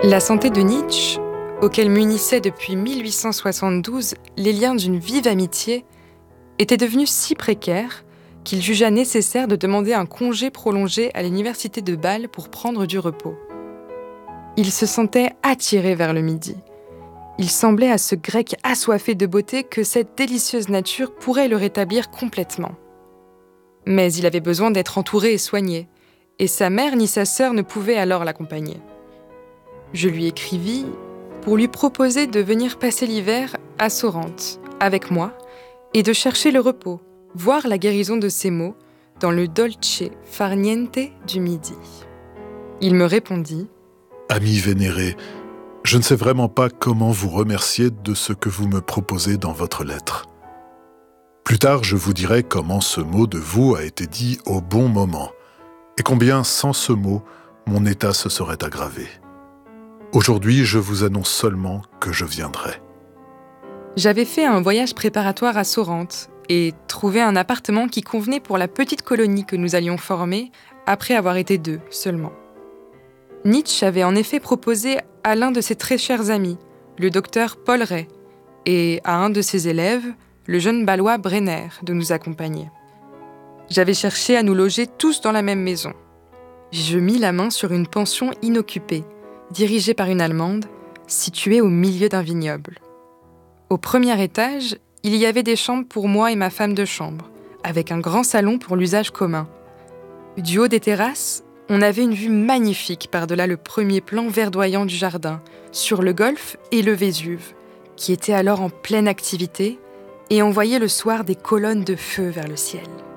La santé de Nietzsche, auquel m'unissaient depuis 1872 les liens d'une vive amitié, était devenue si précaire qu'il jugea nécessaire de demander un congé prolongé à l'université de Bâle pour prendre du repos. Il se sentait attiré vers le midi. Il semblait à ce grec assoiffé de beauté que cette délicieuse nature pourrait le rétablir complètement. Mais il avait besoin d'être entouré et soigné, et sa mère ni sa sœur ne pouvaient alors l'accompagner. Je lui écrivis pour lui proposer de venir passer l'hiver à Sorrente, avec moi, et de chercher le repos, voir la guérison de ses maux dans le dolce far niente du midi. Il me répondit « Ami vénéré, je ne sais vraiment pas comment vous remercier de ce que vous me proposez dans votre lettre. Plus tard, je vous dirai comment ce mot de vous a été dit au bon moment, et combien, sans ce mot, mon état se serait aggravé. Aujourd'hui, je vous annonce seulement que je viendrai. » J'avais fait un voyage préparatoire à Sorrente et trouvé un appartement qui convenait pour la petite colonie que nous allions former après avoir été 2 seulement. Nietzsche avait en effet proposé à l'un de ses très chers amis, le docteur Paul Ray, et à un de ses élèves, le jeune Balois Brenner, de nous accompagner. J'avais cherché à nous loger tous dans la même maison. Je mis la main sur une pension inoccupée, dirigée par une Allemande, située au milieu d'un vignoble. Au premier étage, il y avait des chambres pour moi et ma femme de chambre, avec un grand salon pour l'usage commun. Du haut des terrasses, on avait une vue magnifique par-delà le premier plan verdoyant du jardin, sur le golfe et le Vésuve, qui était alors en pleine activité, et on voyait le soir des colonnes de feu vers le ciel.